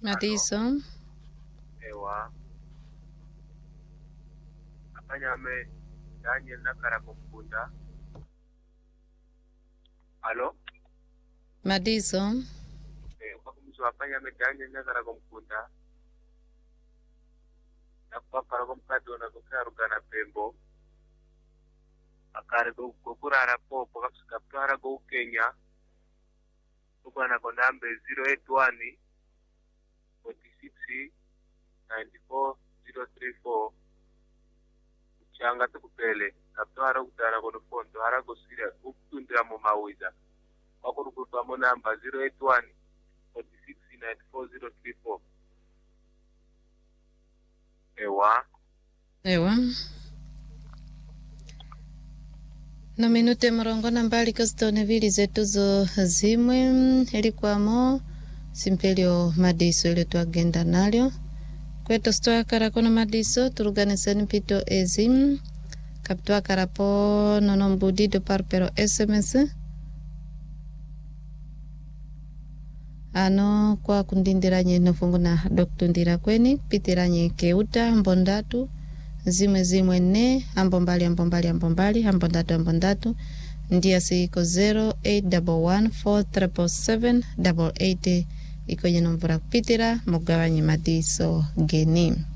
Madiso. Ewa. Apanyame Daniel nakara kumkunda. Alo? Madiso. Wakumsu apanyame Daniel nakara kumkunda. Nakupapara kumkadona kukarugana pembo. Akari kukurara popo kapsuka para go Kenya. Tukwana konambe 081 46 94 034. Changa tukupele kaptwara kutara kono fondo harago siria ukutundira mu mawiza wakurukutu amo namba 081 46 94 034. Ewa no minute murongo na mbali kazitone vili zetu zo zimwe ilikwamo simpelio Madiso ile tuagenda nalyo kwetu stoa karakono Madiso turuganiseni pito ezim kapitwa karapo nonombudi do parpero SMS ano kwa kundindiranye nofungu na doktundira kweni pitiranye keuta mbondatu zimwe ne ambombali ambondatu ndia siko 0811477788 iko nyenomvura kupitira mugawanye Madiso geni.